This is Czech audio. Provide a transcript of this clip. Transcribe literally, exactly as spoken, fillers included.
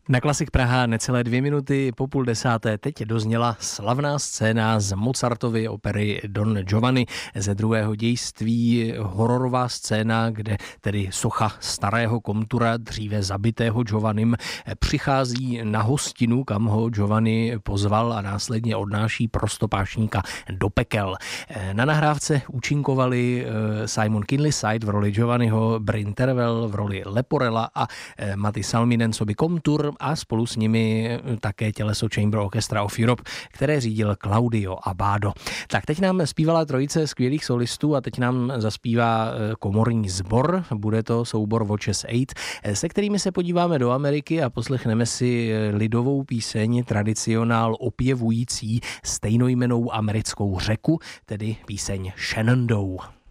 Na Klasik Praha necelé dvě minuty po půl desáté teď dozněla slavná scéna z Mozartovy opery Don Giovanni ze druhého dějství, hororová scéna, kde tedy socha starého komtura, dříve zabitého Giovannim, přichází na hostinu, kam ho Giovanni pozval a následně odnáší prostopášníka do pekel. Na nahrávce účinkovali Simon Kinley-Side v roli Giovanniho, Bryn Tervel v roli Leporella a Matti Salminen coby komtur a spolu s nimi také těleso Chamber Orchestra of Europe, které řídil Claudio Abbado. Tak teď nám zpívala trojice skvělých solistů a teď nám zaspívá komorní sbor, bude to soubor Watches osm, se kterými se podíváme do Ameriky a poslechneme si lidovou píseň tradicionál opěvující stejnojmennou americkou řeku, tedy píseň Shenandoah.